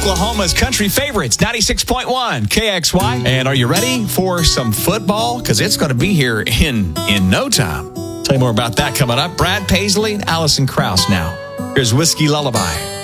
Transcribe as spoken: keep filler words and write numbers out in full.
Oklahoma's country favorites, ninety-six point one K X Y. And are you ready for some football? Because it's going to be here in, in no time. Tell you more about that coming up. Brad Paisley and Allison Krauss now. Here's Whiskey Lullaby.